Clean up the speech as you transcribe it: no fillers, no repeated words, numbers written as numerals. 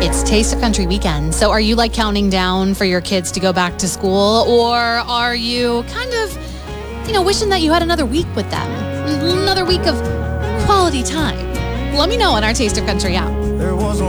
It's Taste of Country weekend. So are you like counting down for your kids to go back to school? Or are you kind of, wishing that you had another week with them? Another week of quality time? Let me know on our Taste of Country app. There was a